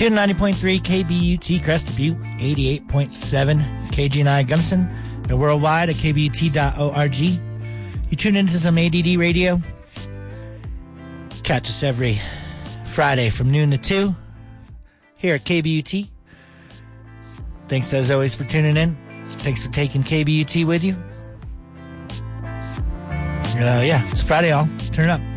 Tune 90.3 KBUT Crested Butte, 88.7 KGNI Gunnison, and worldwide at kbut.org. You tune into some ADD radio. Catch us every Friday from noon to 2 here at KBUT. Thanks as always for tuning in. Thanks for taking KBUT with you. Yeah, it's Friday, all. Turn it up.